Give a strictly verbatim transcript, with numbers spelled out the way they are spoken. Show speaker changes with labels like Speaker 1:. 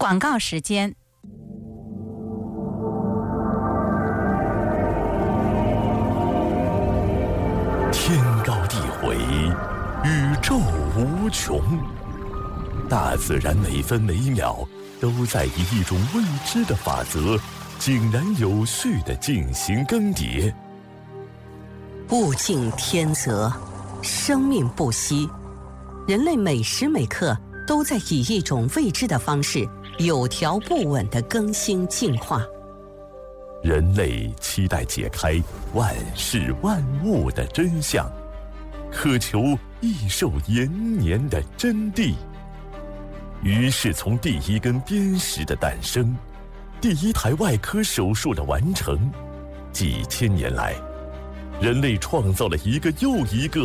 Speaker 1: 广告时间。
Speaker 2: 天高地回，宇宙无穷，大自然每分每秒都在以一种未知的法则井然有序地进行更迭。
Speaker 3: 物竞天择，生命不息，人类每时每刻都在以一种未知的方式有条不紊地更新进化。
Speaker 2: 人类期待解开万事万物的真相，渴求益寿延年的真谛。于是从第一根砭石的诞生，第一台外科手术的完成，几千年来，人类创造了一个又一个